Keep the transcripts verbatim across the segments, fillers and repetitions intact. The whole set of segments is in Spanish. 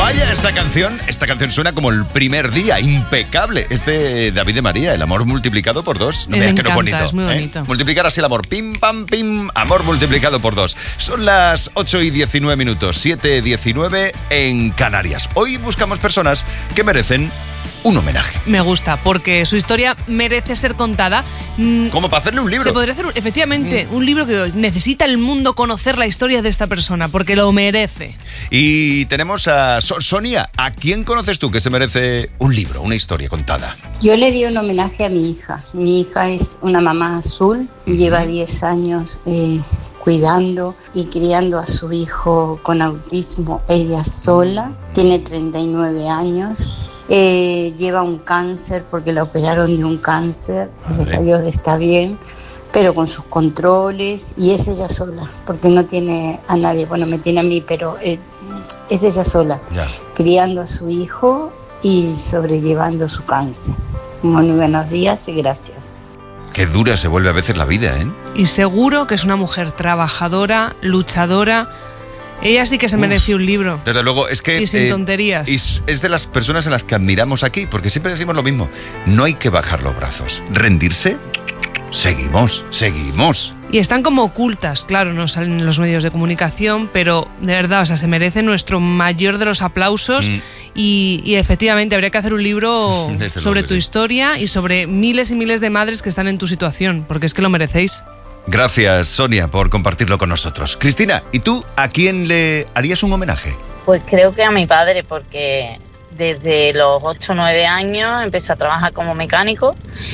Vaya, esta canción, esta canción suena como el primer día, impecable. Es de David de María, el amor multiplicado por dos. No Me veas que no es encanta, bonito. es muy ¿eh? bonito. Multiplicar así el amor. Pim, pam, pim, amor multiplicado por dos. Son las ocho y diecinueve minutos, siete y diecinueve en Canarias. Hoy buscamos personas que merecen un homenaje. Me gusta, porque su historia merece ser contada. Como para hacerle un libro. Se podría hacer, efectivamente, mm. un libro que necesita el mundo conocer la historia de esta persona, porque lo merece. Y tenemos a so- Sonia. ¿A quién conoces tú que se merece un libro, una historia contada? Yo le di un homenaje a mi hija. Mi hija es una mamá azul, uh-huh. lleva diez años eh, cuidando y criando a su hijo con autismo, ella sola, tiene treinta y nueve años. Eh, lleva un cáncer porque la operaron de un cáncer, gracias a Dios está bien, pero con sus controles, y es ella sola, porque no tiene a nadie, bueno, me tiene a mí, pero eh, es ella sola, ya. criando a su hijo y sobrellevando su cáncer. Muy buenos días y gracias. Qué dura se vuelve a veces la vida, ¿eh? Y seguro que es una mujer trabajadora, luchadora. Ella sí que se merece un libro. Desde luego, es que... Y sin eh, tonterías. Y es de las personas a las que admiramos aquí, porque siempre decimos lo mismo. No hay que bajar los brazos. Rendirse, seguimos, seguimos. Y están como ocultas, claro, no salen en los medios de comunicación, pero de verdad, o sea, se merece nuestro mayor de los aplausos. Mm. Y, y efectivamente habría que hacer un libro Desde sobre tu sí. historia y sobre miles y miles de madres que están en tu situación, porque es que lo merecéis. Gracias, Sonia, por compartirlo con nosotros. Cristina, ¿y tú a quién le harías un homenaje? Pues creo que a mi padre, porque desde los ocho o nueve años empezó a trabajar como mecánico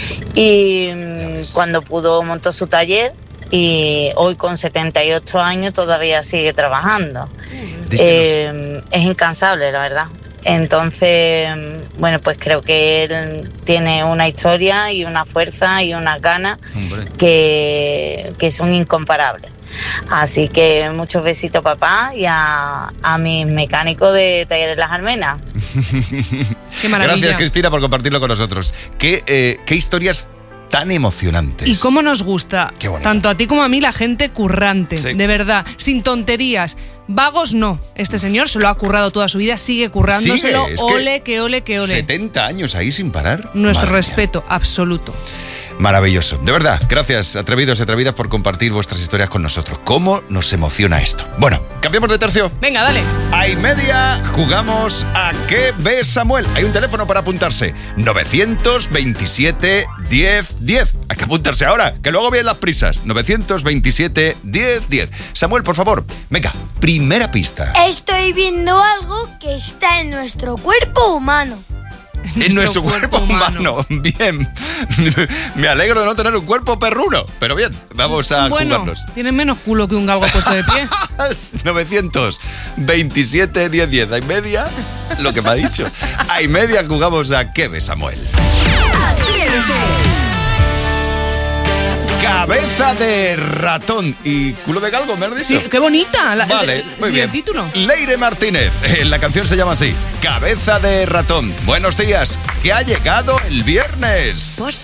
y cuando pudo montó su taller y hoy con setenta y ocho años todavía sigue trabajando. Eh, es incansable, la verdad. Entonces, bueno, pues creo que él tiene una historia y una fuerza y unas ganas que, que son incomparables. Así que muchos besitos, papá, y a, a mis mecánicos de Talleres Las Almenas. Qué maravilla. Gracias, Cristina, por compartirlo con nosotros. ¿Qué, eh, qué historias tan emocionantes? Y cómo nos gusta, tanto a ti como a mí, la gente currante, sí. de verdad, sin tonterías. Vagos no, este señor se lo ha currado toda su vida, sigue currándoselo, sigue, ole, que, que ole, que ole. setenta años ahí sin parar. Nuestro Madre respeto mía. absoluto. Maravilloso, de verdad, gracias atrevidos y atrevidas por compartir vuestras historias con nosotros. ¿Cómo nos emociona esto? Bueno, cambiamos de tercio. Venga, dale. A y media jugamos a ¿Qué ves, Samuel? Hay un teléfono para apuntarse, novecientos veintisiete diez diez. Hay que apuntarse ahora, que luego vienen las prisas. novecientos veintisiete diez diez. Samuel, por favor, venga, primera pista. Estoy viendo algo que está en nuestro cuerpo humano. En nuestro cuerpo, cuerpo humano. humano. Bien. Me alegro de no tener un cuerpo perruno. Pero bien, vamos a bueno, jugarnos. Tiene menos culo que un galgo puesto de pie. novecientos veintisiete diez diez. Hay media, lo que me ha dicho. Hay media jugamos a ¿Qué ves, Samuel? Cabeza de ratón y culo de galgo, ¿me has dicho? Sí, qué bonita. La, vale, muy el, bien. El título. Leire Martínez. La canción se llama así. Cabeza de ratón. Buenos días. Que ha llegado el viernes. Pues